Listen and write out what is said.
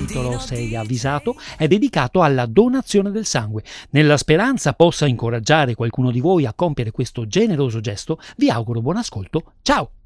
titolo Sei avvisato è dedicato alla donazione del sangue. Nella speranza possa incoraggiare qualcuno di voi a compiere questo generoso gesto, vi auguro buon ascolto. Ciao!